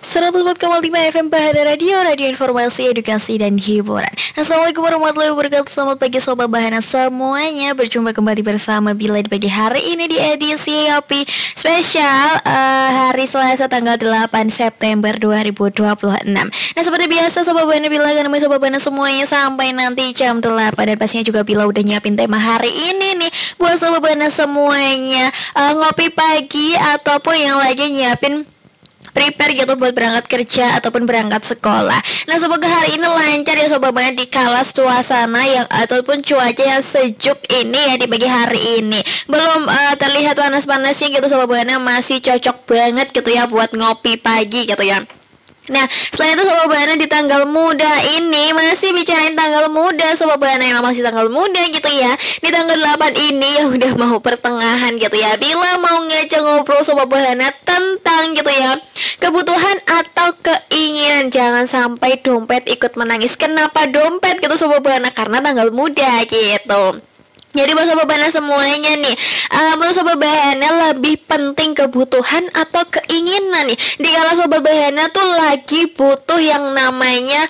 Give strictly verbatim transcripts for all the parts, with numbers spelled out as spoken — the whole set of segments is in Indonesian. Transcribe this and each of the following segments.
seratus empat koma lima F M Bahana Radio, radio informasi, edukasi, dan hiburan. Assalamualaikum warahmatullahi wabarakatuh. Selamat pagi Sobat Bahana semuanya. Berjumpa kembali bersama Bila di pagi hari ini di edisi Yopi spesial uh, hari Selasa tanggal delapan September dua ribu dua puluh enam. Nah, seperti biasa Sobat Bahana, Bila akan nemenin Sobat Bahana semuanya sampai nanti jam delapan. Dan pastinya juga Bila udah nyiapin tema hari ini nih buat Sobat Bahana semuanya, uh, ngopi pagi ataupun yang lagi nyiapin prepare gitu buat berangkat kerja ataupun berangkat sekolah. Nah, semoga hari ini lancar ya Sobat Bahana di kala suasana yang ataupun cuaca yang sejuk ini ya di pagi hari ini. Belum uh, terlihat panas-panasnya gitu Sobat Bahana, masih cocok banget gitu ya buat ngopi pagi gitu ya. Nah, selain itu Sobat Bahana di tanggal muda ini, masih bicarain tanggal muda Sobat Bahana, yang masih tanggal muda gitu ya. Di tanggal delapan ini ya udah mau pertengahan gitu ya. Bila mau ngajak ngobrol Sobat Bahana tentang gitu ya kebutuhan atau keinginan, jangan sampai dompet ikut menangis. Kenapa dompet gitu Sobat Bahana? Karena tanggal muda gitu. Jadi buat Sobat Bahana semuanya nih, uh, menurut Sobat Bahana lebih penting kebutuhan atau keinginan nih? Di kala Sobat Bahana tuh lagi butuh yang namanya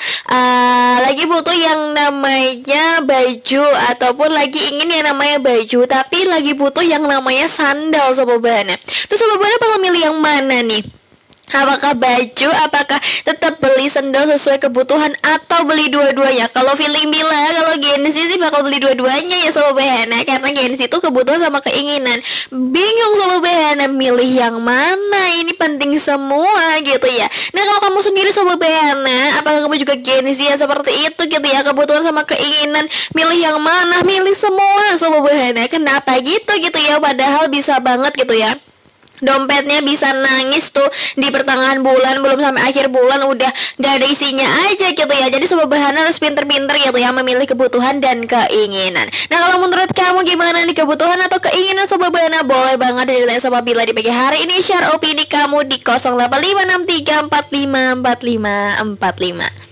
uh, lagi butuh yang namanya baju, ataupun lagi ingin yang namanya baju, tapi lagi butuh yang namanya sandal Sobat Bahana. Terus Sobat Bahana bakal milih yang mana nih? Apakah baju, apakah tetap beli sandal sesuai kebutuhan, atau beli dua-duanya? Kalau feeling Bila, kalau Gensi sih bakal beli dua-duanya ya Sobat Bahana, karena Gensi itu kebutuhan sama keinginan. Bingung Sobat Bahana milih yang mana, ini penting semua gitu ya. Nah, kalau kamu sendiri Sobat Bahana, apakah kamu juga Gensi ya seperti itu gitu ya, kebutuhan sama keinginan, milih yang mana? Milih semua Sobat Bahana. Kenapa gitu gitu ya, padahal bisa banget gitu ya, dompetnya bisa nangis tuh di pertengahan bulan, belum sampai akhir bulan udah gak ada isinya aja gitu ya. Jadi Sobat Bahana harus pinter-pinter gitu ya memilih kebutuhan dan keinginan. Nah, kalau menurut kamu gimana nih, kebutuhan atau keinginan Sobat Bahana? Boleh banget diceritain sama Bila di pagi hari ini. Share opini kamu di nol delapan lima enam tiga empat lima empat lima empat lima.